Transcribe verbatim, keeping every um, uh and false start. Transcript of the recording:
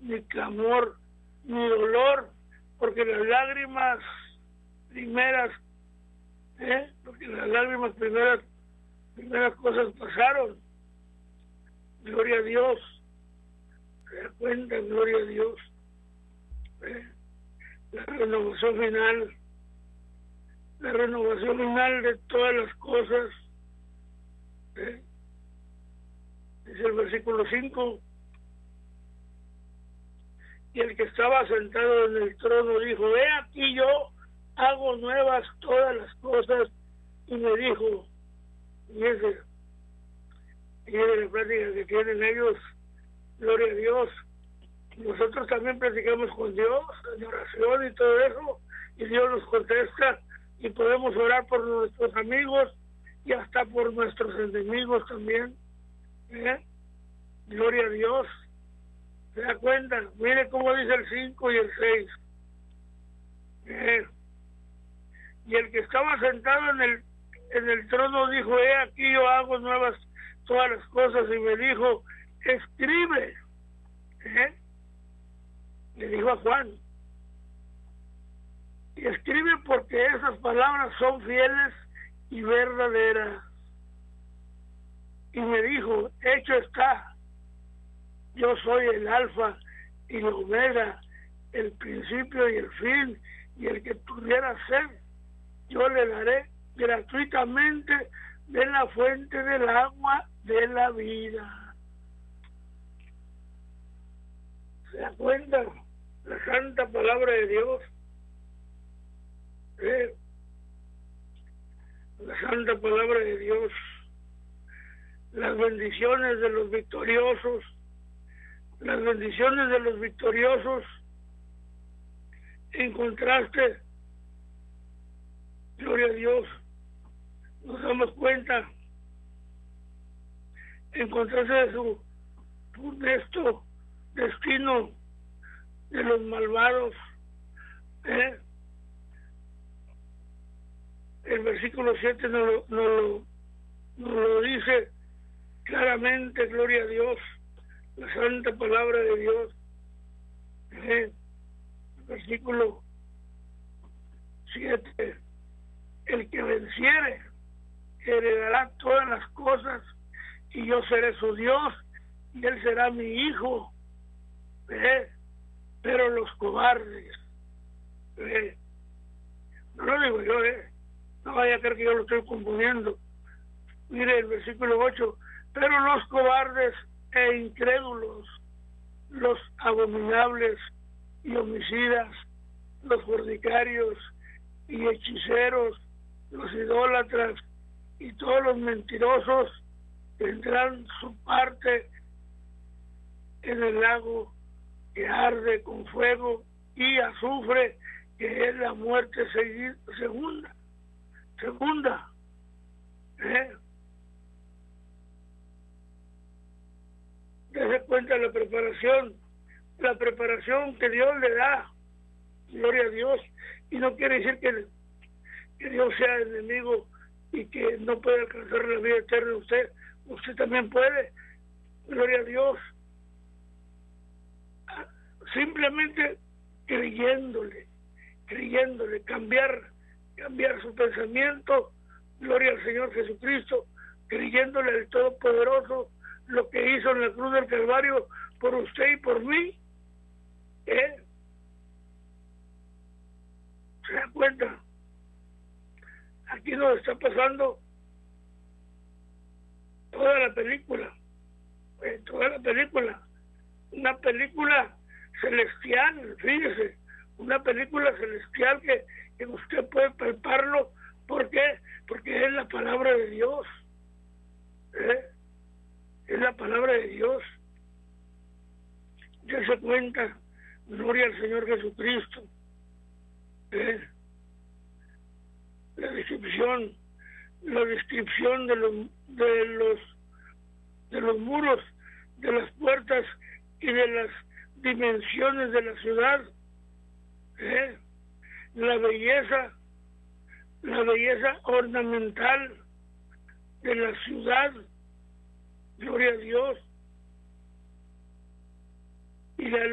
ni clamor, ni dolor, porque las lágrimas primeras, ¿eh? porque las lágrimas primeras, primeras cosas pasaron. Gloria a Dios. Se da cuenta, gloria a Dios. ¿Eh? La renovación final, la renovación final de todas las cosas. ¿Eh? Dice el versículo cinco. Y el que estaba sentado en el trono dijo: he aquí yo hago nuevas todas las cosas. Y me dijo, y ese, y es la plática que tienen ellos, gloria a Dios. Nosotros también platicamos con Dios en oración y todo eso, y Dios nos contesta, y podemos orar por nuestros amigos y hasta por nuestros enemigos también. ¿Eh? Gloria a Dios. ¿Se da cuenta? Mire cómo dice el cinco y el seis. ¿Eh? Y el que estaba sentado en el en el trono dijo: he aquí yo hago nuevas todas las cosas. Y me dijo: escribe. ¿Eh? Le dijo a Juan: y escribe, porque esas palabras son fieles y verdaderas. Y me dijo: hecho está. Yo soy el alfa y la omega, el principio y el fin, y el que tuviera sed, yo le daré gratuitamente de la fuente del agua de la vida. ¿Se da cuenta? La santa palabra de Dios. ¿Eh? La santa palabra de Dios. Las bendiciones de los victoriosos. Las bendiciones de los victoriosos, en contraste, gloria a Dios, nos damos cuenta, en contraste de su funesto destino de los malvados. ¿Eh? El versículo siete nos lo, nos lo, nos lo dice claramente, gloria a Dios. La santa palabra de Dios. ¿Eh? Versículo siete. El que venciere heredará todas las cosas, y yo seré su Dios, y él será mi hijo. ¿Eh? Pero los cobardes, ¿eh? No lo digo yo, ¿eh? No vaya a creer que yo lo estoy confundiendo. Mire el versículo ocho. Pero los cobardes e incrédulos, los abominables y homicidas, los fornicarios y hechiceros, los idólatras y todos los mentirosos tendrán su parte en el lago que arde con fuego y azufre, que es la muerte segunda. Segunda. ¿Eh? Dese cuenta la preparación, la preparación que Dios le da, gloria a Dios, y no quiere decir que, que Dios sea enemigo y que no puede alcanzar la vida eterna. Usted, usted también puede, gloria a Dios, simplemente creyéndole, creyéndole, cambiar, cambiar su pensamiento, gloria al Señor Jesucristo, creyéndole al Todopoderoso, lo que hizo en la cruz del Calvario por usted y por mí. ¿Eh? ¿Se da cuenta? Aquí nos está pasando toda la película, eh, toda la película, una película celestial, fíjese, una película celestial que, que usted puede palparlo. ¿Por qué? Porque es la palabra de Dios. ¿Eh? Es la palabra de Dios. Ya se cuenta, gloria al Señor Jesucristo. ¿Eh? La descripción, la descripción de los, de los, de los muros, de las puertas y de las dimensiones de la ciudad. ¿Eh? La belleza, la belleza ornamental de la ciudad. Gloria a Dios. Y la